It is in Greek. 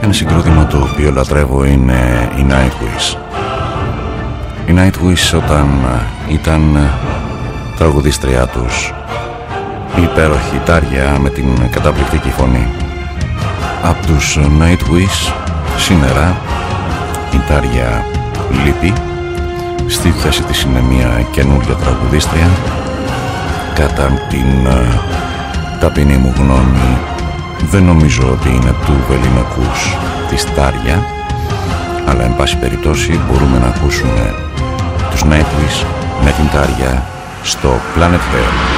Ένα συγκρότημα το οποίο λατρεύω είναι η Nightwish. Η Nightwish όταν ήταν τραγουδίστριά τους, η υπέροχη Τάρια με την καταπληκτική φωνή. Από τους Nightwish σήμερα η Τάρια λείπει. Στη θέση της είναι μια καινούρια τραγουδίστρια. Κατά την ταπεινή μου γνώμη δεν νομίζω ότι είναι του βεληνικούς της Τάρια, αλλά εν πάση περιπτώσει μπορούμε να ακούσουμε τους Nightwish με την Τάρια στο Planet Hell.